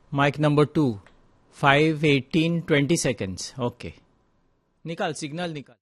Mic number 2. 5, 18, 20 seconds. Okay. निकाल signal निकाल.